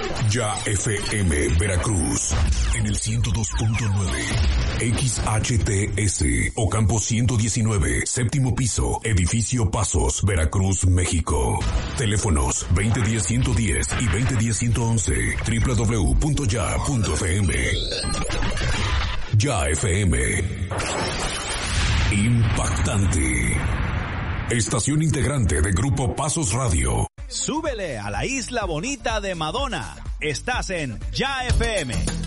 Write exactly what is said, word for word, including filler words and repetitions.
Ya F M Veracruz en el ciento dos punto nueve, X H T S Ocampo ciento diecinueve, séptimo piso, edificio Pasos, Veracruz, México. Teléfonos veinte diez ciento diez y veinte diez ciento once, doble u doble u doble u punto ya punto f m. Ya F M. Impactante. Estación integrante de Grupo Pasos Radio. Súbele a la isla bonita de Madonna. Estás en Ya F M.